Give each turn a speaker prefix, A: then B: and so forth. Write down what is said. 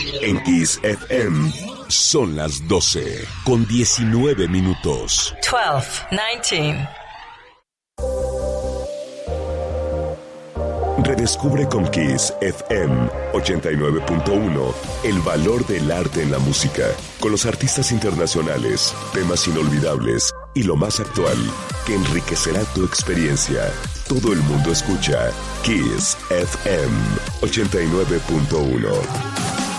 A: En Kiss FM son las 12 con 19 minutos.
B: 12:19.
A: Redescubre con Kiss FM 89.1 el valor del arte en la música, con los artistas internacionales, temas inolvidables y lo más actual que enriquecerá tu experiencia. Todo el mundo escucha Kiss FM 89.1.